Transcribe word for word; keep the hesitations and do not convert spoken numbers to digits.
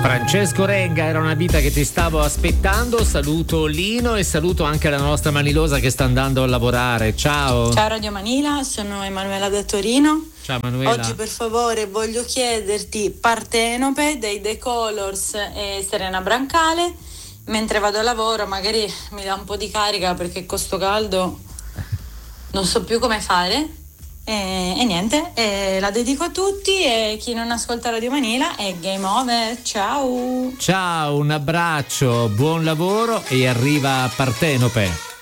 Francesco Renga, era una vita che ti stavo aspettando. Saluto Lino e saluto anche la nostra Manilosa che sta andando a lavorare. Ciao. Ciao Radio Manila, sono Emanuela da Torino. Ciao Emanuela. Oggi per favore voglio chiederti Partenope dei The Colors e Serena Brancale. Mentre vado a lavoro magari mi dà un po' di carica perché con sto caldo non so più come fare. E, e niente, e la dedico a tutti e chi non ascolta Radio Manila è game over. Ciao. Ciao, un abbraccio, buon lavoro e arriva Partenope.